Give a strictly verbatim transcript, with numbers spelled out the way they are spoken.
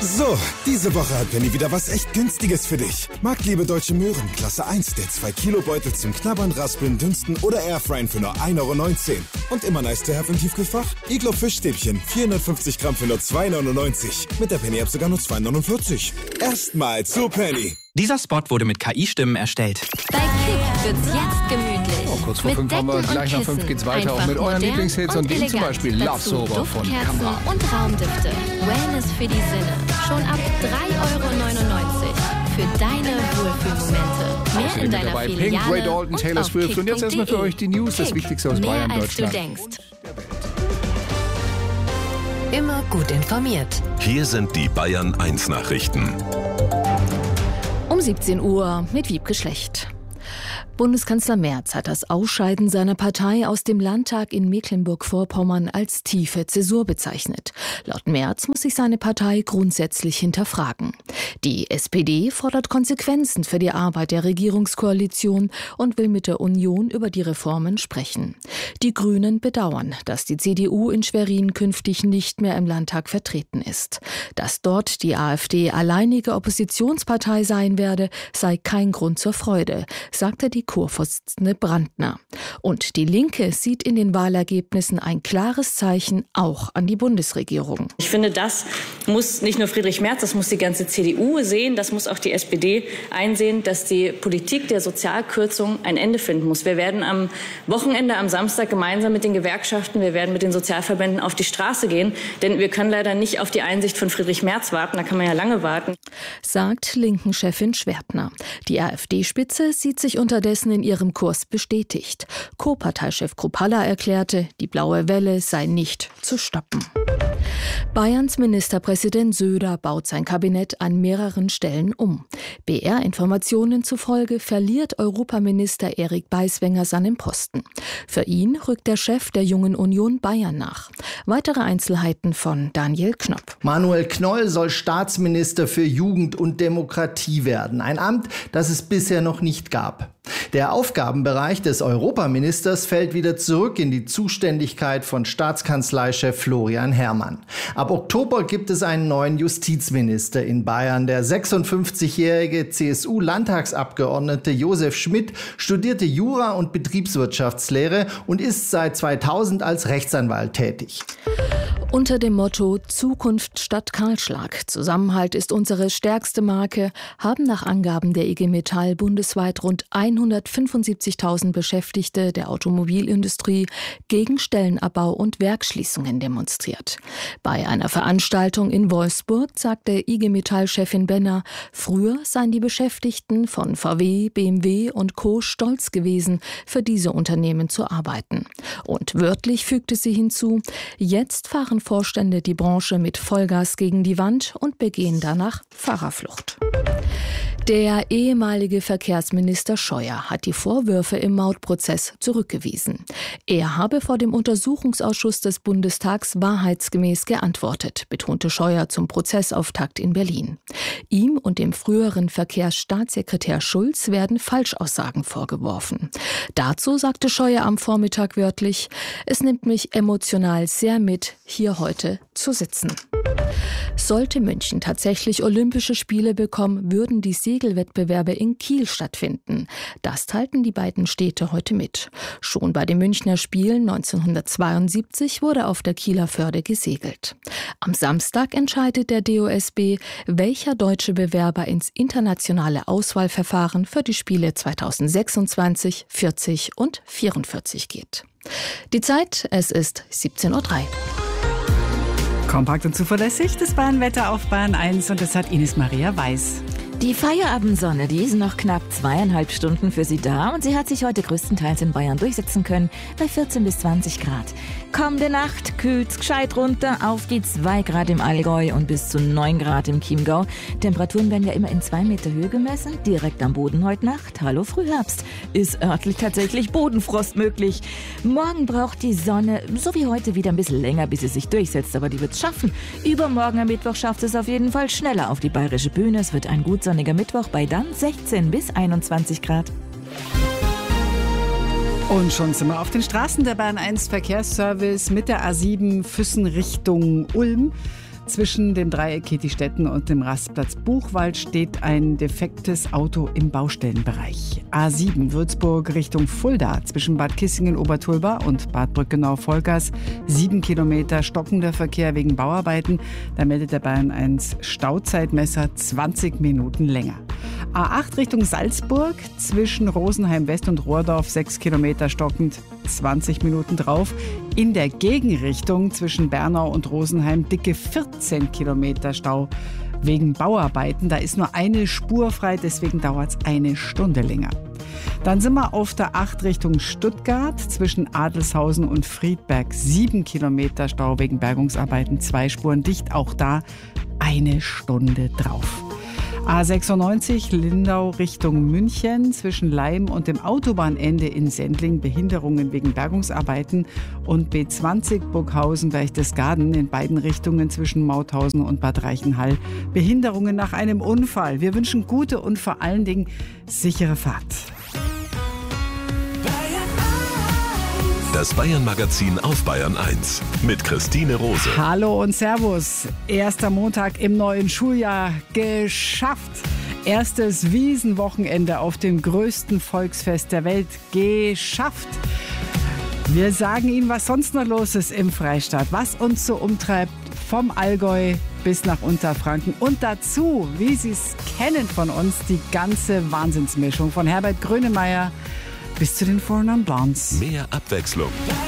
So, diese Woche hat Penny wieder was echt Günstiges für dich. Marktliebe Deutsche Möhren, Klasse eins, der zwei Kilo Beutel zum Knabbern, Raspeln, Dünsten oder Airfryen für nur ein Euro neunzehn. Und immer nice to have im Tiefkühlfach? Iglo Fischstäbchen, vierhundertfünfzig Gramm für nur zwei neunundneunzig. Mit der Penny-App sogar nur zwei neunundvierzig. Erstmal zu Penny. Dieser Spot wurde mit K I-Stimmen erstellt. Bei Kick wird's jetzt gemütlich. Oh, kurz vor mit fünf haben wir Decken gleich nach und fünf Kissen. geht's weiter. Auch Einfach mit euren modern Lieblingshits und dem zum elegant. Beispiel Love Dazu Sober von Duftkerzen Kamra. und Raumdüfte. Wellness für die Sinne. Schon ab drei Euro neunundneunzig. Für deine Wohlfühlmomente. Mehr Außerdem in mit deiner dabei Filiale Pink, Ray Dalton, und Taylor auf Swift. Und jetzt erstmal für euch die News, das Kick. Wichtigste aus Mehr Bayern, als Deutschland. du denkst. Immer gut informiert. Hier sind die Bayern eins Nachrichten. Um siebzehn Uhr mit Wiebke Schlecht. Bundeskanzler Merz hat das Ausscheiden seiner Partei aus dem Landtag in Mecklenburg-Vorpommern als tiefe Zäsur bezeichnet. Laut Merz muss sich seine Partei grundsätzlich hinterfragen. Die S P D fordert Konsequenzen für die Arbeit der Regierungskoalition und will mit der Union über die Reformen sprechen. Die Grünen bedauern, dass die C D U in Schwerin künftig nicht mehr im Landtag vertreten ist. Dass dort die AfD alleinige Oppositionspartei sein werde, sei kein Grund zur Freude, sagte die Kurvorsitzende Brandner. Und die Linke sieht in den Wahlergebnissen ein klares Zeichen auch an die Bundesregierung. Ich finde, das muss nicht nur Friedrich Merz, das muss die ganze C D U sehen, das muss auch die S P D einsehen, dass die Politik der Sozialkürzung ein Ende finden muss. Wir werden am Wochenende, am Samstag gemeinsam mit den Gewerkschaften, wir werden mit den Sozialverbänden auf die Straße gehen, denn wir können leider nicht auf die Einsicht von Friedrich Merz warten, da kann man ja lange warten. Sagt Linken-Chefin Schwertner. Die AfD-Spitze sieht sich unterdessen in ihrem Kurs bestätigt. Co-Parteichef Kruppalla erklärte, die blaue Welle sei nicht zu stoppen. Bayerns Ministerpräsident Söder baut sein Kabinett an mehreren Stellen um. B R-Informationen zufolge verliert Europaminister Erik Beiswenger seinen Posten. Für ihn rückt der Chef der Jungen Union Bayern nach. Weitere Einzelheiten von Daniel Knopp. Manuel Knoll soll Staatsminister für Jugend und Demokratie werden. Ein Amt, das es bisher noch nicht gab. Der Aufgabenbereich des Europaministers fällt wieder zurück in die Zuständigkeit von Staatskanzleichef Florian Herrmann. Ab Oktober gibt es einen neuen Justizminister in Bayern. Der sechsundfünfzigjährige C S U-Landtagsabgeordnete Josef Schmidt studierte Jura und Betriebswirtschaftslehre und ist seit zweitausend als Rechtsanwalt tätig. Unter dem Motto Zukunft statt Kahlschlag, Zusammenhalt ist unsere stärkste Marke, haben nach Angaben der I G Metall bundesweit rund hundertfünfundsiebzigtausend Beschäftigte der Automobilindustrie gegen Stellenabbau und Werksschließungen demonstriert. Bei einer Veranstaltung in Wolfsburg sagte I G Metall-Chefin Benner, früher seien die Beschäftigten von V W, B M W und Co. stolz gewesen, für diese Unternehmen zu arbeiten. Und wörtlich fügte sie hinzu, jetzt fahren Vorstände die Branche mit Vollgas gegen die Wand und begehen danach Fahrerflucht. Der ehemalige Verkehrsminister Scheuer hat die Vorwürfe im Mautprozess zurückgewiesen. Er habe vor dem Untersuchungsausschuss des Bundestags wahrheitsgemäß geantwortet, betonte Scheuer zum Prozessauftakt in Berlin. Ihm und dem früheren Verkehrsstaatssekretär Schulz werden Falschaussagen vorgeworfen. Dazu sagte Scheuer am Vormittag wörtlich, es nimmt mich emotional sehr mit, hier heute zu sitzen. Sollte München tatsächlich Olympische Spiele bekommen, würden die Segelwettbewerbe in Kiel stattfinden. Das teilten die beiden Städte heute mit. Schon bei den Münchner Spielen neunzehnhundertzweiundsiebzig wurde auf der Kieler Förde gesegelt. Am Samstag entscheidet der D O S B, welcher deutsche Bewerber ins internationale Auswahlverfahren für die Spiele zweitausendsechsundzwanzig, vierzig und vierundvierzig geht. Die Zeit, es ist siebzehn Uhr drei. Kompakt und zuverlässig, das Bahnwetter auf Bahn eins und das hat Ines Maria Weiß. Die Feierabendsonne, die ist noch knapp zweieinhalb Stunden für Sie da und sie hat sich heute größtenteils in Bayern durchsetzen können bei vierzehn bis zwanzig Grad. Kommende Nacht kühlt's gescheit runter auf die zwei Grad im Allgäu und bis zu neun Grad im Chiemgau. Temperaturen werden ja immer in zwei Meter Höhe gemessen, direkt am Boden heute Nacht. Hallo Frühherbst, ist örtlich tatsächlich Bodenfrost möglich. Morgen braucht die Sonne, so wie heute, wieder ein bisschen länger, bis sie sich durchsetzt, aber die wird's schaffen. Übermorgen am Mittwoch schafft es auf jeden Fall schneller auf die bayerische Bühne. Es wird ein gut sonniger Mittwoch bei dann sechzehn bis einundzwanzig Grad. Und schon sind wir auf den Straßen der Bahn eins Verkehrsservice mit der A sieben Füssen Richtung Ulm. Zwischen dem Dreieck Ketistetten und dem Rastplatz Buchwald steht ein defektes Auto im Baustellenbereich. A sieben Würzburg Richtung Fulda zwischen Bad Kissingen-Obertulba und Bad Brückenau-Vollgas. Sieben Kilometer stockender Verkehr wegen Bauarbeiten. Da meldet der Bayern eins Stauzeitmesser zwanzig Minuten länger. A acht Richtung Salzburg zwischen Rosenheim West und Rohrdorf sechs Kilometer stockend, zwanzig Minuten drauf. In der Gegenrichtung zwischen Bernau und Rosenheim dicke vierzehn Kilometer Stau wegen Bauarbeiten. Da ist nur eine Spur frei, deswegen dauert es eine Stunde länger. Dann sind wir auf der acht Richtung Stuttgart zwischen Adelshausen und Friedberg. Sieben Kilometer Stau wegen Bergungsarbeiten, zwei Spuren dicht. Auch da eine Stunde drauf. A sechsundneunzig Lindau Richtung München zwischen Leim und dem Autobahnende in Sendling Behinderungen wegen Bergungsarbeiten und B zwanzig Burghausen Berchtesgaden in beiden Richtungen zwischen Mauthausen und Bad Reichenhall Behinderungen nach einem Unfall. Wir wünschen gute und vor allen Dingen sichere Fahrt. Das Bayern-Magazin auf Bayern eins mit Christine Rose. Hallo und Servus. Erster Montag im neuen Schuljahr geschafft. Erstes Wiesenwochenende auf dem größten Volksfest der Welt geschafft. Wir sagen Ihnen, was sonst noch los ist im Freistaat, was uns so umtreibt, vom Allgäu bis nach Unterfranken. Und dazu, wie Sie es kennen von uns, die ganze Wahnsinnsmischung von Herbert Grönemeyer bis zu den Four Non Blondes. Mehr Abwechslung.